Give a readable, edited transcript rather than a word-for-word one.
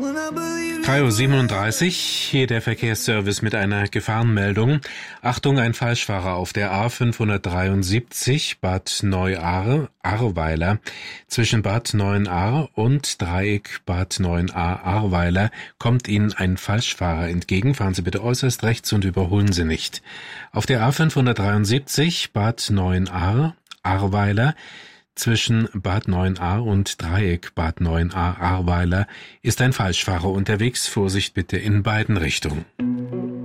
3:37 Uhr, hier der Verkehrsservice mit einer Gefahrenmeldung. Achtung, ein Falschfahrer auf der A573 Bad Neuahr-Ahrweiler. Zwischen Bad Neuenahr und Dreieck Bad Neuenahr-Ahrweiler kommt Ihnen ein Falschfahrer entgegen. Fahren Sie bitte äußerst rechts und überholen Sie nicht. Auf der A573 Bad Neuenahr-Ahrweiler zwischen Bad Neuenahr und Dreieck Bad Neuenahr-Ahrweiler ist ein Falschfahrer unterwegs. Vorsicht bitte in beiden Richtungen.